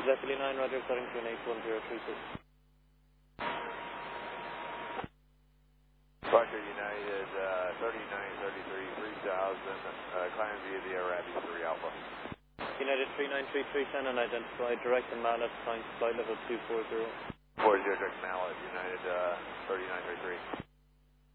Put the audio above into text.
Zeppelin 9, Roger, starting to an 81036. Roger, United 3933, 3000, climb via the Arabi 3 Alpha. United 3933, unidentified, direct and mallet, flying flight level 240. 40, direct mallet, United 3933.